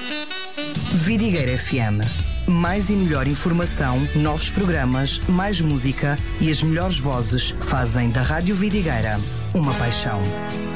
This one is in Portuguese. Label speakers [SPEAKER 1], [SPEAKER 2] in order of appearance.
[SPEAKER 1] Vidigueira FM. Mais e melhor informação, novos programas, mais música e as melhores vozes fazem da Rádio Vidigueira uma paixão.